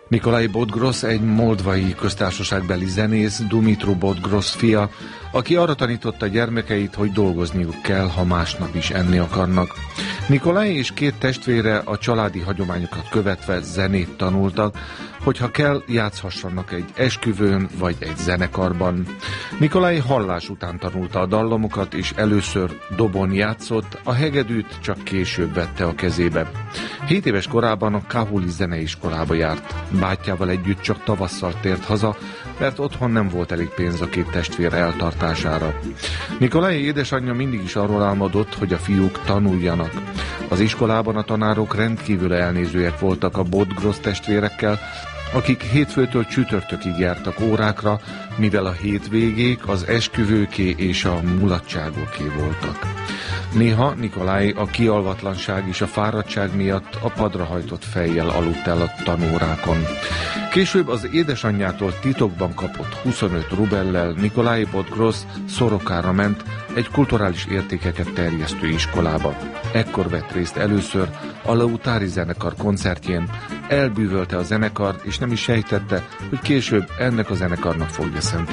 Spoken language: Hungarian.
Nikolai Bodgrosz egy moldvai köztársaságbeli zenész, Dumitru Bodgrosz fia, aki arra tanította gyermekeit, hogy dolgozniuk kell, ha másnap is enni akarnak. Nikolai és két testvére a családi hagyományokat követve zenét tanultak, hogyha kell, játszhassanak egy esküvőn vagy egy zenekarban. Nikolai hallás után tanulta a dallamokat, és először dobon játszott, a hegedűt csak később vette a kezébe. 7 éves korában a Kahuli zeneiskolába járt. Bátyjával együtt csak tavasszal tért haza, mert otthon nem volt elég pénz a két testvér eltartására. Nikolai édesanyja mindig is arról álmodott, hogy a fiúk tanuljanak. Az iskolában a tanárok rendkívül elnézőek voltak a Bodgrosz testvérekkel, akik hétfőtől csütörtökig jártak órákra, mivel a hétvégék az esküvőké és a mulatságoké voltak. Néha Nikolai a kialvatlanság és a fáradtság miatt a padra hajtott fejjel aludt el a tanórákon. Később az édesanyjától titokban kapott 25 rubellel Nikolai Bodgrosz Szorokára ment, egy kulturális értékeket terjesztő iskolába. Ekkor vett részt először a Lautári zenekar koncertjén, elbűvölte a zenekart, és nem is sejtette, hogy később ennek a zenekarnak fogja szentelni